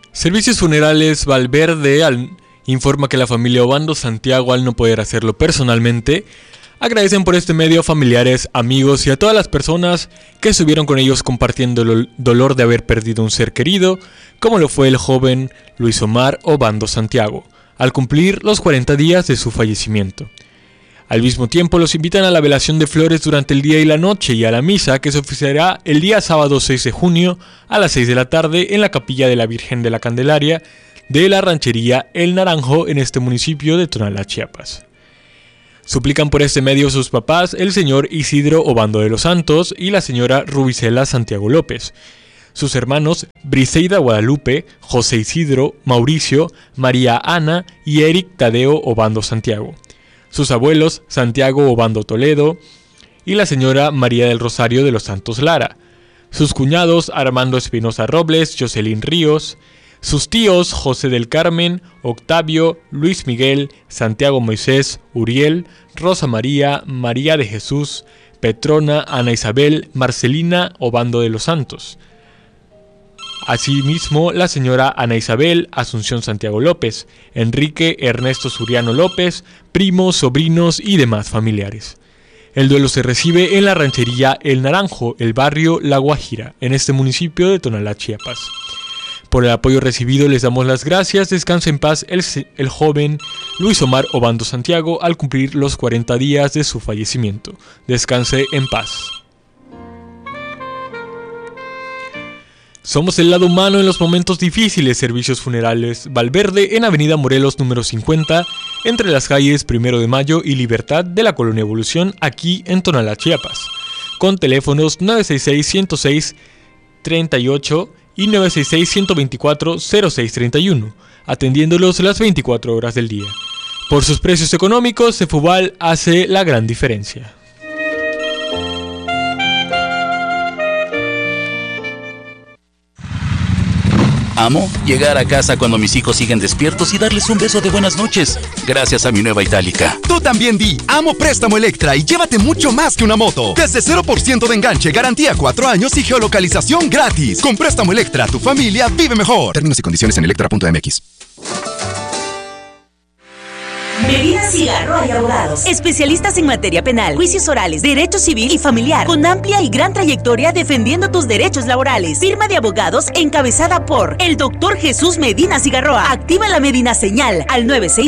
Servicios Funerales Valverde informa que la familia Obando Santiago, al no poder hacerlo personalmente, agradecen por este medio a familiares, amigos y a todas las personas que estuvieron con ellos compartiendo el dolor de haber perdido un ser querido, como lo fue el joven Luis Omar Obando Santiago, al cumplir los 40 días de su fallecimiento. Al mismo tiempo los invitan a la velación de flores durante el día y la noche y a la misa que se oficiará el día sábado 6 de junio a las 6 de la tarde en la capilla de la Virgen de la Candelaria de la ranchería El Naranjo en este municipio de Tonalá, Chiapas. Suplican por este medio sus papás, el señor Isidro Obando de los Santos y la señora Rubicela Santiago López, sus hermanos Briseida Guadalupe, José Isidro, Mauricio, María Ana y Eric Tadeo Obando Santiago, sus abuelos Santiago Obando Toledo y la señora María del Rosario de los Santos Lara, sus cuñados Armando Espinosa Robles, Jocelyn Ríos, sus tíos José del Carmen, Octavio, Luis Miguel, Santiago Moisés, Uriel, Rosa María, María de Jesús, Petrona, Ana Isabel, Marcelina Obando de los Santos. Asimismo, la señora Ana Isabel, Asunción Santiago López, Enrique Ernesto Suriano López, primos, sobrinos y demás familiares. El duelo se recibe en la ranchería El Naranjo, el barrio La Guajira, en este municipio de Tonalá, Chiapas. Por el apoyo recibido les damos las gracias. Descanse en paz el joven Luis Omar Obando Santiago al cumplir los 40 días de su fallecimiento. Descanse en paz. Somos el lado humano en los momentos difíciles. Servicios Funerales Valverde en Avenida Morelos número 50, entre las calles 1 de Mayo y Libertad de la Colonia Evolución, aquí en Tonalá, Chiapas. Con teléfonos 966-106-38 y 966-124-0631, atendiéndolos las 24 horas del día. Por sus precios económicos, Cefubal hace la gran diferencia. Amo llegar a casa cuando mis hijos siguen despiertos y darles un beso de buenas noches, gracias a mi nueva Itálica. Tú también di Amo Préstamo Electra y llévate mucho más que una moto. Desde 0% de enganche, garantía 4 años y geolocalización gratis. Con Préstamo Electra, tu familia vive mejor. Términos y condiciones en electra.mx. Medina Cigarroa y Abogados, especialistas en materia penal, juicios orales, derecho civil y familiar, con amplia y gran trayectoria defendiendo tus derechos laborales. Firma de abogados encabezada por el Dr. Jesús Medina Cigarroa. Activa la Medina Señal al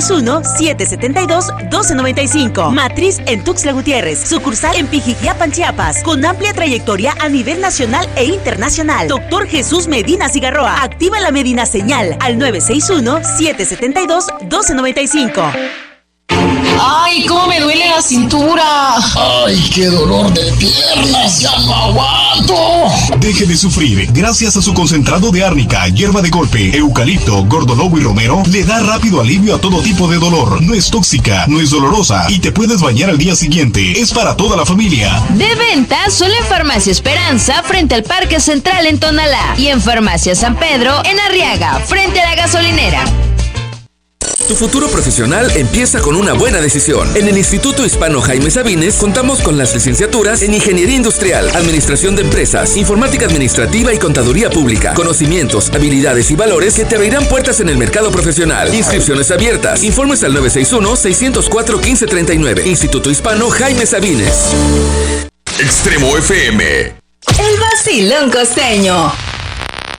961-772-1295. Matriz en Tuxtla Gutiérrez, sucursal en Pijijiapan, Chiapas, con amplia trayectoria a nivel nacional e internacional. Dr. Jesús Medina Cigarroa. Activa la Medina Señal al 961-772-1295. ¡Ay, cómo me duele la cintura! ¡Ay, qué dolor de piernas! ¡Ya no aguanto! Deje de sufrir. Gracias a su concentrado de árnica, hierba de golpe, eucalipto, gordolobo y romero, le da rápido alivio a todo tipo de dolor. No es tóxica, no es dolorosa y te puedes bañar al día siguiente. Es para toda la familia. De venta solo en Farmacia Esperanza, frente al Parque Central en Tonalá, y en Farmacia San Pedro, en Arriaga, frente a la gasolinera. Tu futuro profesional empieza con una buena decisión. En el Instituto Hispano Jaime Sabines contamos con las licenciaturas en Ingeniería Industrial, Administración de Empresas, Informática Administrativa y Contaduría Pública. Conocimientos, habilidades y valores que te abrirán puertas en el mercado profesional. Inscripciones abiertas. Informes al 961-604-1539. Instituto Hispano Jaime Sabines. Extremo FM. El vacilón costeño.